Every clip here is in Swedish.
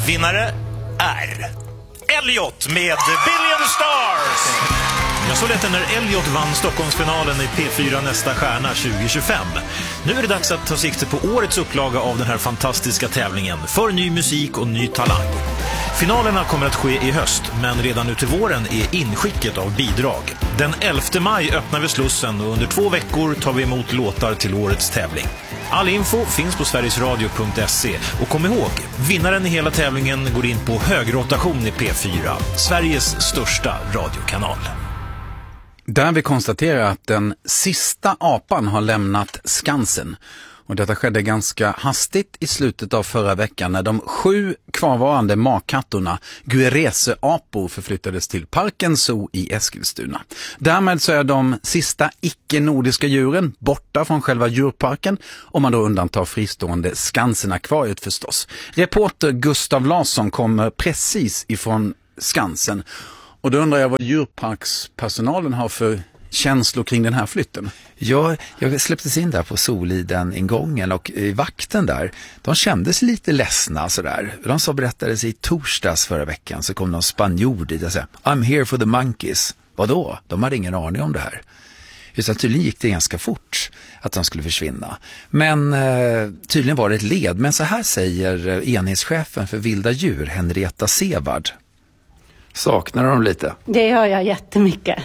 Vinnare är Elliot med Billion Stars. Jag såg detta när Elliot vann Stockholmsfinalen i P4 Nästa stjärna 2025. Nu är det dags att ta sikte på årets upplaga av den här fantastiska tävlingen för ny musik och ny talang. Finalerna kommer att ske i höst, men redan nu till våren är inskicket av bidrag. Den 11 maj öppnar vi Slussen och under 2 veckor tar vi emot låtar till årets tävling. All info finns på sverigesradio.se och kom ihåg, vinnaren i hela tävlingen går in på högrotation i P4, Sveriges största radiokanal. Där vi konstaterar att den sista apan har lämnat Skansen. Och detta skedde ganska hastigt i slutet av förra veckan när de 7 kvarvarande makattorna Guerese-apor förflyttades till Parken Zoo i Eskilstuna. Därmed så är de sista icke-nordiska djuren borta från själva djurparken, om man då undantar fristående Skansen-akvariet förstås. Reporter Gustav Larsson kommer precis ifrån Skansen. Och då undrar jag vad djurparkspersonalen har för känslor kring den här flytten. Ja, jag släpptes in där på Soliden-ingången och i vakten där, de kändes lite ledsna sådär. De så berättades i torsdags förra veckan så kom någon spanjor dit och sa I'm here for the monkeys. Vadå? De hade ingen aning om det här. Just att tydligen gick det ganska fort att de skulle försvinna. Men tydligen var det ett led. Men så här säger enhetschefen för vilda djur, Henrietta Sevard. Saknar de lite? Det gör jag jättemycket.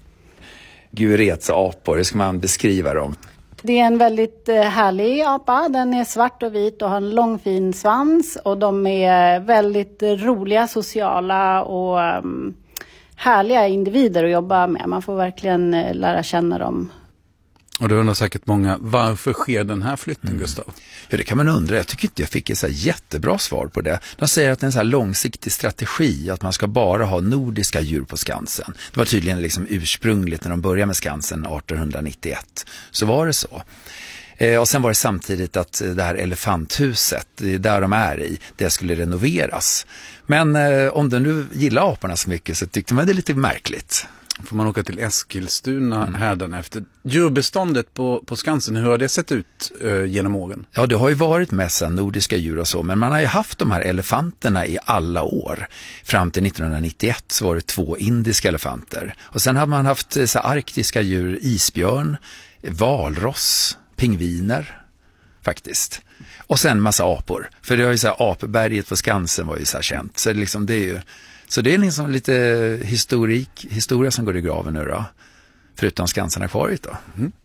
Guerese-apor, hur ska man beskriva dem? Det är en väldigt härlig apa. Den är svart och vit och har en lång fin svans. Och de är väldigt roliga, sociala och härliga individer att jobba med. Man får verkligen lära känna dem. Och då undrar säkert många, varför sker den här flytten, Gustav? Ja, det kan man undra. Jag tycker inte jag fick ett så här jättebra svar på det. De säger att det är en så här långsiktig strategi, att man ska bara ha nordiska djur på Skansen. Det var tydligen liksom ursprungligt när de började med Skansen 1891. Så var det så. Och sen var det samtidigt att det här elefanthuset, där de är i, det skulle renoveras. Men om de nu gillar aporna så mycket så tyckte man det är lite märkligt. Får man åka till Eskilstuna hädanefter. Djurbeståndet på Skansen, hur har det sett ut genom åren? Ja, det har ju varit mest nordiska djur och så, men man har ju haft de här elefanterna i alla år. Fram till 1991 så var det 2 indiska elefanter. Och sen har man haft så arktiska djur, isbjörn, valross, pingviner faktiskt. Och sen massa apor. För det har ju så här, apberget på Skansen var ju så här känt. Så liksom det är ju... Så det är liksom lite historia som går i graven nu då. Förutom Skansen-akvariet då.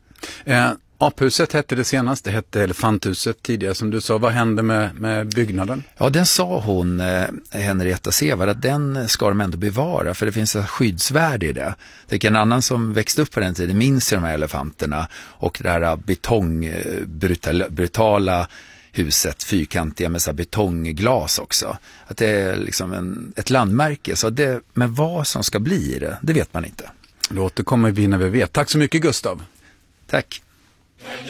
Aphuset hette det senast, det hette Elefanthuset tidigare som du sa. Vad hände med byggnaden? Ja, den sa hon, Henrietta Sevard, att den ska de ändå bevara för det finns ett skyddsvärde i det. Det är en annan som växte upp på den tiden, minns ju de här elefanterna och det här betongbrutala huset, fyrkantiga med så här betongglas också. Att det är liksom ett landmärke. Så det, men vad som ska bli det vet man inte. Då återkommer vi när vi vet. Tack så mycket, Gustav. Tack.